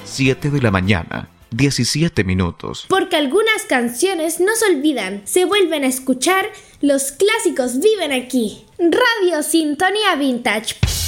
7 de la mañana, 17 minutos. Porque algunas canciones no se olvidan, se vuelven a escuchar, los clásicos viven aquí. Radio Sintonía Vintage.